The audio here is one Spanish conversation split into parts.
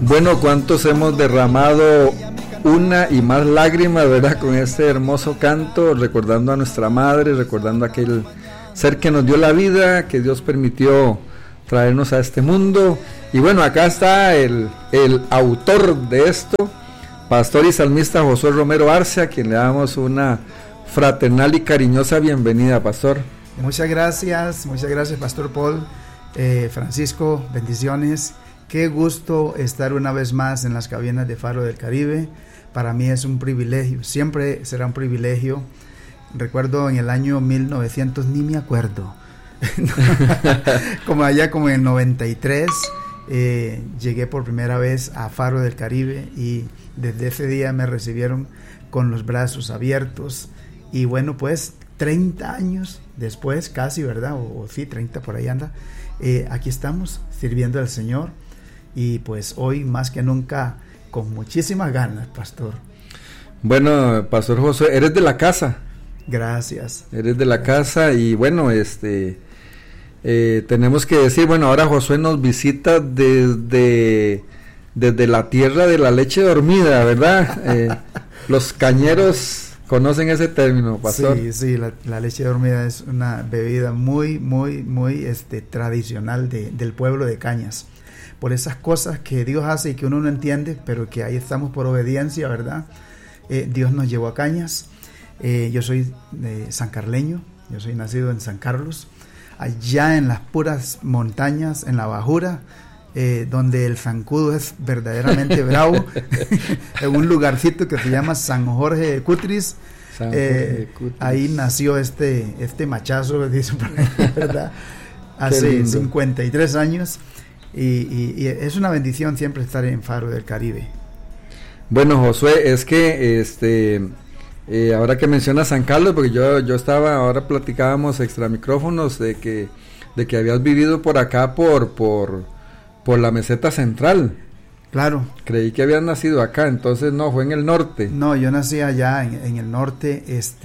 Bueno, ¿cuántos hemos derramado una y más lágrimas, verdad? Con este hermoso canto, recordando a nuestra madre, recordando a aquel ser que nos dio la vida, que Dios permitió traernos a este mundo. Y bueno, acá está el autor de esto, pastor y salmista Josué Romero Arce, a quien le damos una fraternal y cariñosa bienvenida, pastor. Muchas gracias, pastor Paul. Francisco, bendiciones. Qué gusto estar una vez más en las cabinas de Faro del Caribe. Para mí es un privilegio, siempre será un privilegio. Recuerdo en el año 1900, ni me acuerdo, como en el 93, llegué por primera vez a Faro del Caribe y desde ese día me recibieron con los brazos abiertos. Y bueno, pues 30 años después, casi, ¿verdad? O sí, 30 por ahí anda. Aquí estamos sirviendo al Señor y pues hoy más que nunca con muchísimas ganas, pastor. Bueno, pastor Josué, eres de la casa. Gracias. Eres de la casa y bueno, tenemos que decir, bueno, ahora Josué nos visita desde la tierra de la leche dormida, ¿verdad? Los cañeros conocen ese término, pastor. Sí, la leche dormida es una bebida muy tradicional del pueblo de Cañas. Por esas cosas que Dios hace y que uno no entiende, pero que ahí estamos por obediencia, ¿verdad? Dios nos llevó a Cañas. Yo soy sancarleño, yo soy nacido en San Carlos, allá en las puras montañas, en la bajura, donde el zancudo es verdaderamente bravo, en un lugarcito que se llama San Jorge de Cutris. Ahí nació este machazo, dice por ahí, ¿verdad? Hace 53 años y es una bendición siempre estar en Faro del Caribe. Bueno, Josué, es que ahora que mencionas San Carlos, porque yo estaba, ahora platicábamos extra micrófonos de que habías vivido por acá por la meseta central. Claro. Creí que habías nacido acá, entonces no, fue en el norte. No, yo nací allá en el norte.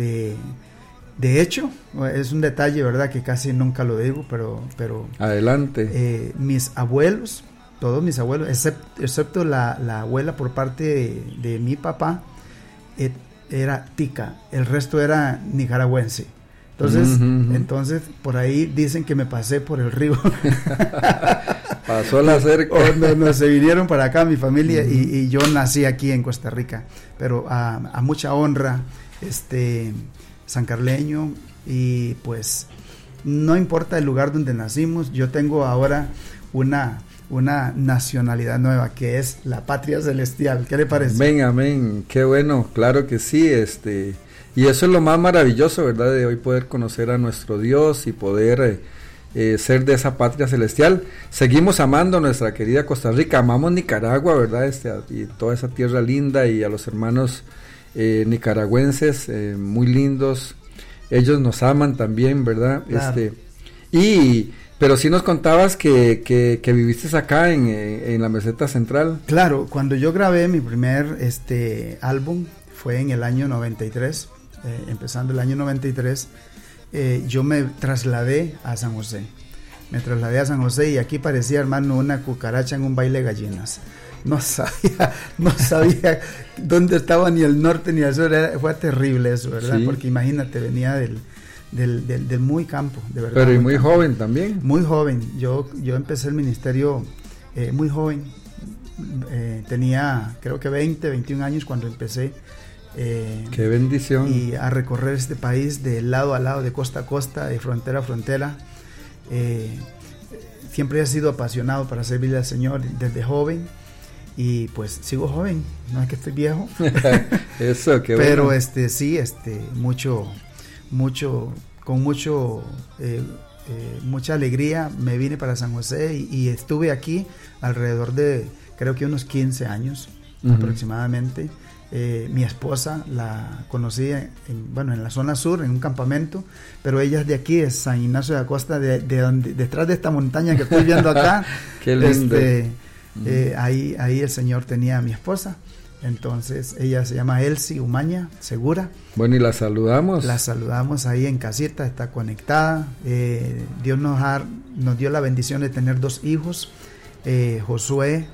De hecho, es un detalle, ¿verdad? Que casi nunca lo digo, pero adelante. Mis abuelos, todos mis abuelos, excepto la abuela por parte de mi papá, era tica, el resto era nicaragüense. Entonces por ahí dicen que me pasé por el río. Pasó la cerca. No, se vinieron para acá mi familia y yo nací aquí en Costa Rica, pero a mucha honra, sancarleño, y pues no importa el lugar donde nacimos, yo tengo ahora una nacionalidad nueva que es la patria celestial. ¿Qué le parece? Amén, qué bueno, claro que sí, y eso es lo más maravilloso, ¿verdad? De hoy poder conocer a nuestro Dios y poder ser de esa patria celestial. Seguimos amando a nuestra querida Costa Rica, amamos Nicaragua, ¿verdad? Y toda esa tierra linda, y a los hermanos nicaragüenses muy lindos, ellos nos aman también, ¿verdad? Claro. Pero sí nos contabas que viviste acá en la meseta central. Claro, cuando yo grabé mi primer álbum fue en el año 93, empezando el año 93, yo me trasladé a San José. Y aquí parecía, hermano, una cucaracha en un baile de gallinas. No sabía dónde estaba ni el norte ni el sur. Fue terrible eso, ¿verdad? Sí. Porque imagínate, venía del muy campo, de verdad. Pero y muy joven también. Muy joven. Yo empecé el ministerio muy joven. Tenía creo que 21 años cuando empecé. Qué bendición. Y a recorrer este país de lado a lado, de costa a costa, de frontera a frontera. Siempre he sido apasionado para servirle al Señor desde joven. Y pues sigo joven, no es que estoy viejo. Eso, qué pero bueno. mucha alegría me vine para San José y estuve aquí alrededor de creo que unos 15 años aproximadamente. Mi esposa la conocí en la zona sur, en un campamento, pero ella es de aquí, de San Ignacio de Acosta, detrás de esta montaña que estoy viendo acá. Qué lindo. Ahí el Señor tenía a mi esposa. Entonces ella se llama Elsie Umaña Segura. Bueno, y la saludamos. La saludamos ahí en casita, está conectada. Dios nos dio la bendición de tener 2 hijos, Josué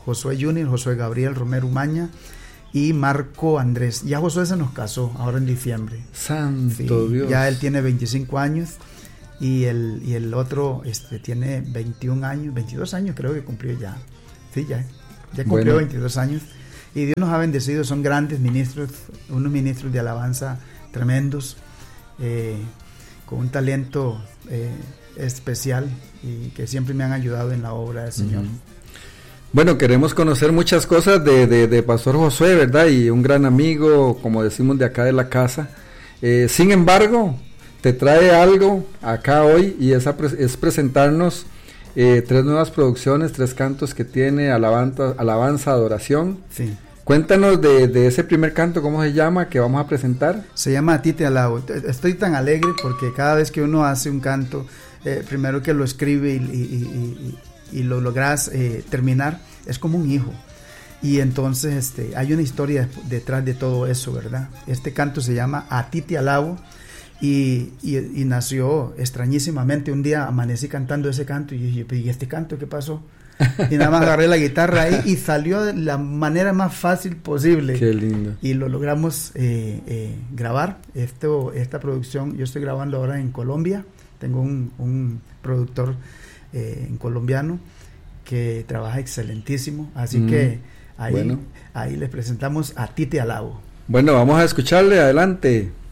Josué Junior, Josué Gabriel Romero Umaña y Marco Andrés. Ya Josué se nos casó ahora en diciembre. Santo Sí, Dios. ya él tiene 25 años y el otro tiene 21 años, 22 años creo que cumplió ya. Sí, ya cumplió 22 años. Y Dios nos ha bendecido, son grandes ministros, unos ministros de alabanza tremendos, con un talento especial y que siempre me han ayudado en la obra del Señor. Bueno, queremos conocer muchas cosas de Pastor Josué, ¿verdad? Y un gran amigo, como decimos, de acá de la casa. Sin embargo, te trae algo acá hoy y es presentarnos 3 nuevas producciones, 3 cantos que tiene, alabanza, adoración. Sí. Cuéntanos de ese primer canto, ¿cómo se llama? Que vamos a presentar. Se llama A ti te alabo. Estoy tan alegre porque cada vez que uno hace un canto, primero que lo escribe y lo logras terminar, es como un hijo. Y entonces hay una historia detrás de todo eso, ¿verdad? Este canto se llama A ti te alabo y nació extrañísimamente. Un día amanecí cantando ese canto y dije, ¿y este canto qué pasó? Y nada más agarré la guitarra ahí y salió de la manera más fácil posible. Qué lindo. Y lo logramos grabar. Esta producción, yo estoy grabando ahora en Colombia. Tengo un productor en colombiano que trabaja excelentísimo. Así que ahí les presentamos A ti te alabo. Bueno, vamos a escucharle, adelante.